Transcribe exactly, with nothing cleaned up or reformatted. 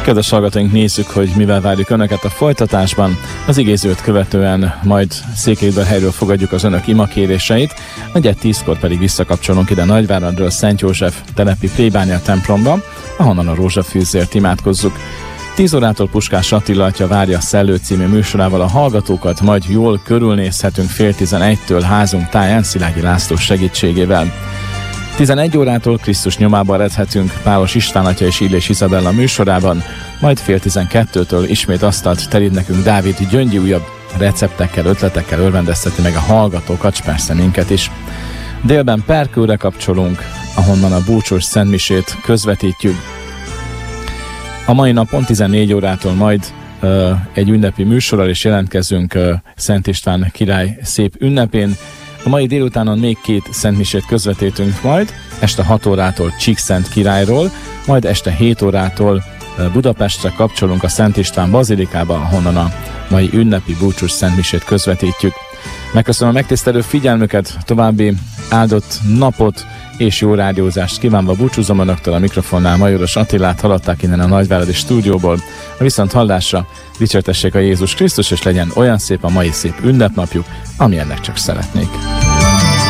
Kedves hallgatóink, nézzük, hogy mivel várjuk Önöket a folytatásban. Az igézőt követően majd Székelyudvarhelyről fogadjuk az Önök imakéréseit, negyed tízkor pedig visszakapcsolunk ide Nagyváradról Szent József telepi plébánia templomba, ahonnan a rózsafűzért imádkozzuk. tíz órától Puskás Attila atya várja Szellő című műsorával a hallgatókat, majd jól körülnézhetünk fél tizenegytől házunk táján Szilágyi László segítségével. tizenegy órától Krisztus nyomába eredhetünk Pálos István atya és Illés Izabella műsorában, majd fél tizenkettőtől ismét asztalt terít nekünk Dávid Gyöngyi, újabb receptekkel, ötletekkel örvendezteti meg a hallgatókat, s persze minket is. Délben Perkőre kapcsolunk, ahonnan a búcsós szentmisét közvetítjük. A mai napon tizennégy órától majd uh, egy ünnepi műsorral is jelentkezünk uh, Szent István király szép ünnepén. A mai délutánon még két szentmisét közvetítünk majd, este hat órától Csíkszent királyról, majd este hét órától Budapestre kapcsolunk a Szent István bazilikába, ahonnan a mai ünnepi búcsús szentmisét közvetítjük. Megköszönöm a megtisztelő figyelmüket, további áldott napot és jó rádiózást kívánva búcsúzom Önöktől, a mikrofonnál Majoros Attilát hallották innen a Nagyváradi stúdióból. A viszont hallásra dicsértessék a Jézus Krisztus, és legyen olyan szép a mai szép ünnepnapjuk, ami ennek csak szeretnék.